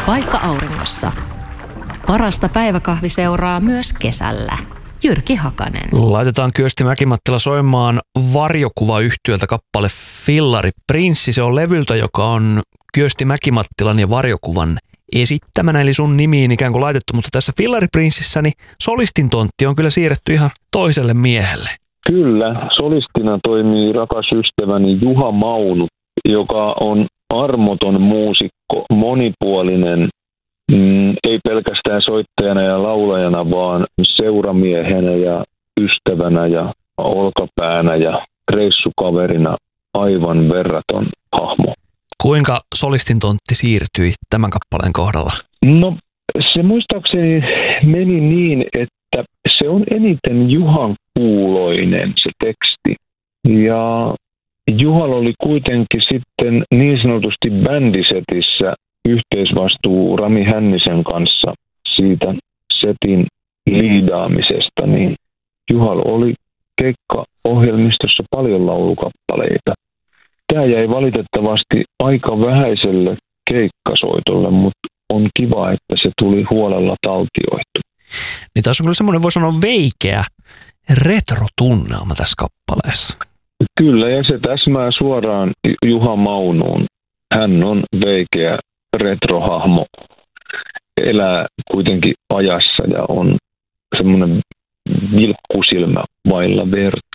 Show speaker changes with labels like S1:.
S1: Vaikka auringossa. Parasta päiväkahviseuraa myös kesällä. Jyrki Hakanen.
S2: Laitetaan Kyösti Mäki-Mattila soimaan Varjokuva-yhtyöltä kappale Fillari Prinssi. Se on levyltä, joka on Kyösti Mäki-Mattilan ja Varjokuvan esittämänä, eli sun nimiin ikään kuin laitettu. Mutta tässä Fillari Prinssissä niin solistin tontti on kyllä siirretty ihan toiselle miehelle.
S3: Kyllä, solistina toimii rakas ystäväni Juha Maunu, joka on armoton muusikko, monipuolinen, ei pelkästään soittajana ja laulajana, vaan seuramiehenä ja ystävänä ja olkapäänä ja reissukaverina aivan verraton hahmo.
S2: Kuinka solistin tontti siirtyi tämän kappaleen kohdalla?
S3: No, se muistaakseni meni niin, että se on eniten Juhan kuuloinen se teksti. Ja Juhalla oli kuitenkin sitten niin sanotusti bändisetissä yhteisvastuu Rami Hännisen kanssa siitä setin liidaamisesta, niin Juhalla oli keikkaohjelmistossa paljon laulukappaleita. Tämä jäi valitettavasti aika vähäiselle keikkasoitolle, mutta on kiva, että se tuli huolella taltioitu.
S2: Niin tässä on kyllä semmoinen, voi sanoa, veikeä retrotunnelma tässä kappaleessa.
S3: Kyllä, ja se täsmää suoraan Juha Maunuun. Hän on veikeä retrohahmo, elää kuitenkin ajassa ja on semmoinen vilkkusilmä vailla verta.